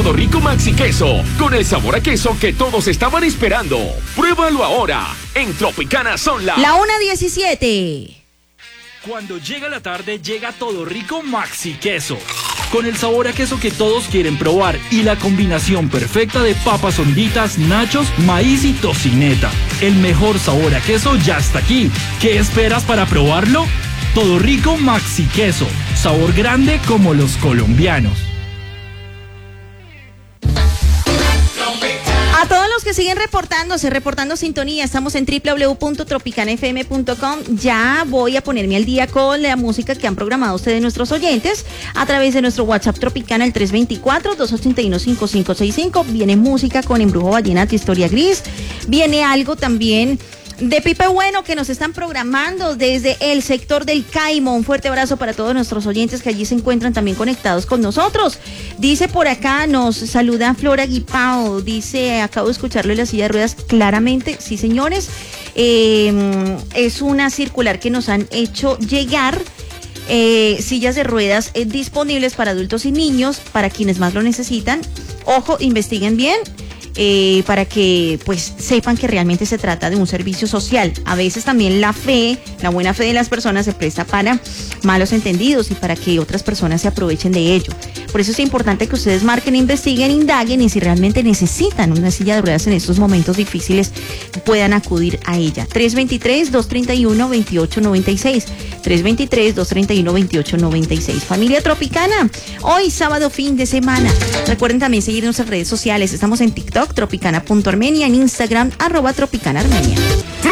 Todo Rico Maxi Queso, con el sabor a queso que todos estaban esperando. Pruébalo ahora, en Tropicana son La 1:17. Cuando llega la tarde, llega Todo Rico Maxi Queso, con el sabor a queso que todos quieren probar y la combinación perfecta de papas honditas, nachos, maíz y tocineta. El mejor sabor a queso ya está aquí. ¿Qué esperas para probarlo? Todo Rico Maxi Queso, sabor grande como los colombianos. A todos los que siguen reportando sintonía, estamos en www.tropicanafm.com. Ya voy a ponerme al día con la música que han programado ustedes, nuestros oyentes, a través de nuestro WhatsApp Tropicana, el 324-281-5565. Viene música con Embrujo Vallenato, Historia Gris. Viene algo también de Pipe Bueno que nos están programando desde el sector del Caimo. Un fuerte abrazo para todos nuestros oyentes que allí se encuentran también conectados con nosotros. Dice por acá, nos saluda Flora Guipao, dice, acabo de escucharlo en la silla de ruedas claramente. Sí, señores, es una circular que nos han hecho llegar. Sillas de ruedas disponibles para adultos y niños, para quienes más lo necesitan. Ojo, investiguen bien. Para que pues sepan que realmente se trata de un servicio social. A veces también la buena fe de las personas se presta para malos entendidos y para que otras personas se aprovechen de ello. Por eso es importante que ustedes marquen, investiguen, indaguen y si realmente necesitan una silla de ruedas en estos momentos difíciles puedan acudir a ella. 323-231-2896. 323-231-2896. Familia Tropicana, hoy sábado fin de semana. Recuerden también seguir nuestras redes sociales. Estamos en TikTok, tropicana.armenia, en Instagram, @tropicanaarmenia.